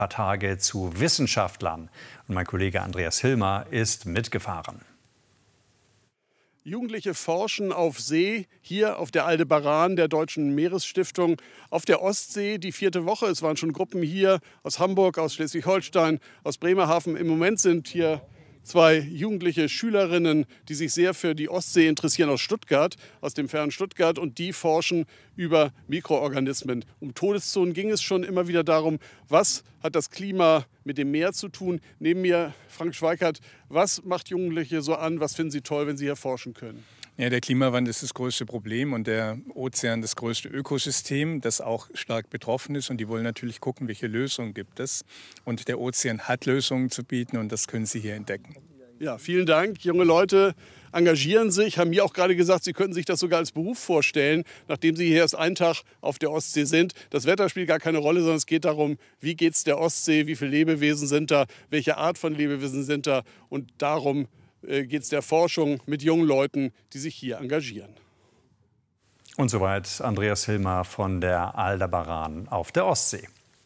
Paar Tage zu Wissenschaftlern. Und mein Kollege Andreas Hilmer ist mitgefahren. Jugendliche forschen auf See, hier auf der Aldebaran der Deutschen Meeresstiftung, auf der Ostsee die 4. Woche. Es waren schon Gruppen hier aus Hamburg, aus Schleswig-Holstein, aus Bremerhaven. Im Moment sind hier 2 jugendliche Schülerinnen, die sich sehr für die Ostsee interessieren, aus Stuttgart, aus dem fernen Stuttgart. Und die forschen über Mikroorganismen. Um Todeszonen ging es schon immer wieder darum, was hat das Klima mit dem Meer zu tun. Neben mir Frank Schweikart. Was macht Jugendliche so an? Was finden sie toll, wenn sie hier forschen können? Ja, der Klimawandel ist das größte Problem und der Ozean das größte Ökosystem, das auch stark betroffen ist. Und die wollen natürlich gucken, welche Lösungen gibt es. Und der Ozean hat Lösungen zu bieten und das können sie hier entdecken. Ja, vielen Dank. Junge Leute engagieren sich, haben mir auch gerade gesagt, sie könnten sich das sogar als Beruf vorstellen, nachdem sie hier erst einen Tag auf der Ostsee sind. Das Wetter spielt gar keine Rolle, sondern es geht darum, wie geht es der Ostsee, wie viele Lebewesen sind da, welche Art von Lebewesen sind da. Und darum geht es der Forschung mit jungen Leuten, die sich hier engagieren. Und soweit Andreas Hilmer von der Aldebaran auf der Ostsee.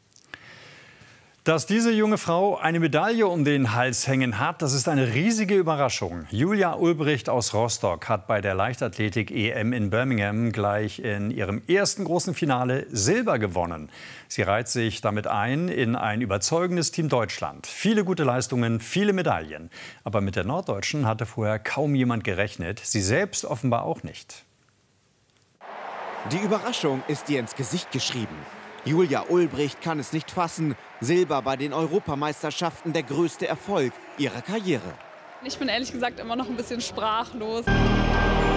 Dass diese junge Frau eine Medaille um den Hals hängen hat, das ist eine riesige Überraschung. Julia Ulbricht aus Rostock hat bei der Leichtathletik-EM in Birmingham gleich in ihrem ersten großen Finale Silber gewonnen. Sie reiht sich damit ein in ein überzeugendes Team Deutschland. Viele gute Leistungen, viele Medaillen. Aber mit der Norddeutschen hatte vorher kaum jemand gerechnet. Sie selbst offenbar auch nicht. Die Überraschung ist ihr ins Gesicht geschrieben. Julia Ulbricht kann es nicht fassen. Silber bei den Europameisterschaften, der größte Erfolg ihrer Karriere. Ich bin ehrlich gesagt immer noch ein bisschen sprachlos.